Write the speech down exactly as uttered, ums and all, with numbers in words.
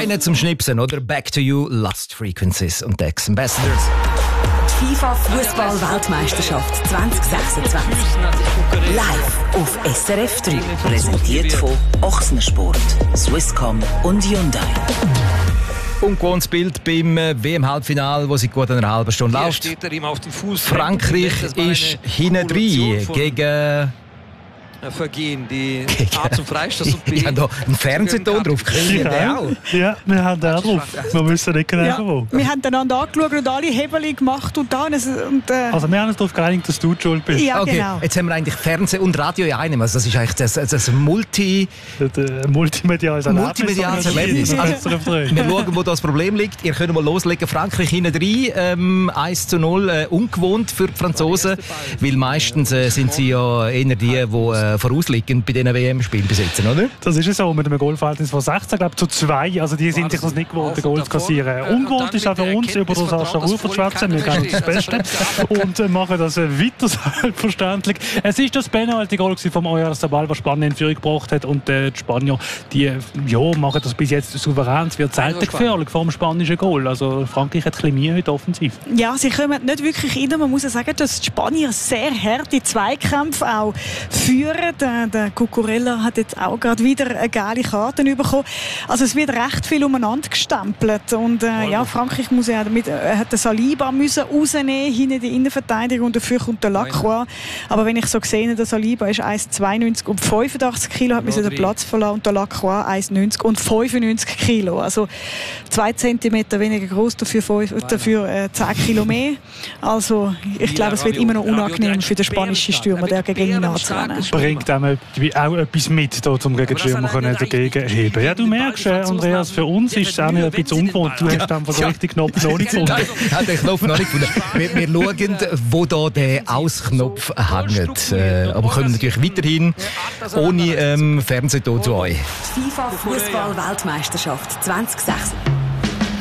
Feine zum Schnipsen, oder? Back to You, Lost Frequencies und Dex Ambassadors. Die FIFA-Fußball-Weltmeisterschaft zwanzig sechsundzwanzig. Live auf S R F drei. Präsentiert von Ochsensport, Swisscom und Hyundai. Ungewohntes Bild beim W M-Halbfinale, das seit gut einer halben Stunde Hier läuft. steht er ihm auf den Fuß. Frankreich ist hinten drin gegen... Vergehen, die A zum Freistoß und B. Ich habe da einen Fernsehton drauf. Ja, ja, wir haben da drauf. Wir wissen nicht genau, Ja, wo. wir haben einander angeschaut und alle Hebel gemacht und da. Und, und, äh, Also wir haben uns darauf geeinigt, dass du die schuld bist. ja, Okay, genau. jetzt haben wir eigentlich Fernsehen und Radio in einem. Also das ist eigentlich das, das Multi... Das äh, multimediales Erlebnis. Multimediales Erlebnis. Also, Also, S R F drei. wir schauen, wo das Problem liegt. Ihr könnt mal loslegen. Frankreich hinten rein, ähm, eins zu null, äh, ungewohnt für die Franzosen, weil meistens äh, sind sie ja eher die, die äh, vorausliegen bei diesen W M-Spielen besitzen, oder? Das ist ja so, mit einem Goalverhältnis von sechzehn, glaube ich, zu zwei. Also die sind sich das nicht gewohnt, den Goal zu kassieren. Ungewohnt ist auch für uns, über das Sascha Rufer zu schwätzen. Wir kennen das Beste und äh, machen das äh, weiter selbstverständlich. Es ist das Penalty-Goal vom Oyarzabal, das Spanien in Führung gebracht hat. Und äh, die Spanier, die äh, ja, machen das bis jetzt souverän. Es wird selten gefährlich vor dem spanischen Goal. Also Frankreich hat ein bisschen Mühe heute offensiv. Ja, sie kommen nicht wirklich rein. Man muss ja sagen, dass die Spanier sehr harte Zweikämpfe auch führen. Der, der Cucurella hat jetzt auch gerade wieder eine geile Karte bekommen. Also es wird recht viel umeinander gestempelt. Und äh, ja, Frankreich muss ja mit, äh, hat den Saliba müssen rausnehmen, hinten die Innenverteidigung, und dafür kommt der Lacroix. Aber wenn ich so sehe, der Saliba ist eins Komma zweiundneunzig und fünfundachtzig Kilo, hat müssen den Platz verlassen, und der Lacroix eins Komma neunzig und fünfundneunzig Kilo. Also zwei Zentimeter weniger groß, dafür, fünf, dafür äh, zehn Kilo mehr. Also ich glaube, es wird immer noch unangenehm für den spanischen Stürmer, der gegen ihn anzurennen. Bringt einem auch etwas mit, da, um gegen die Stürmer dagegen zu heben. Ja, du merkst, äh, Andreas, für uns ist es auch nicht ein bisschen ungewohnt. Du hast einfach so richtig Knopf noch nicht gefunden. Ich habe den Knopf noch nicht gefunden. Wir, wir schauen, wo da der Ausknopf hängt. Äh, aber kommen natürlich weiterhin ohne ähm, Fernsehton zu euch. FIFA-Fußball-Weltmeisterschaft zwanzig sechsundzwanzig.